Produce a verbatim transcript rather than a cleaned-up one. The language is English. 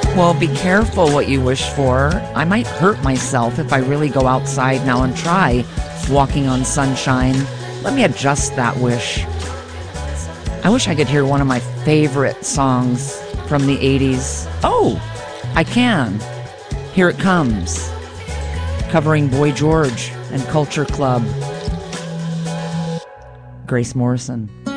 Well, be careful what you wish for. I might hurt myself if I really go outside now and try walking on sunshine. Let me adjust that wish. I wish I could hear one of my favorite songs from the eighties. Oh, I can. Here it comes. Covering Boy George and Culture Club. Grace Morrison.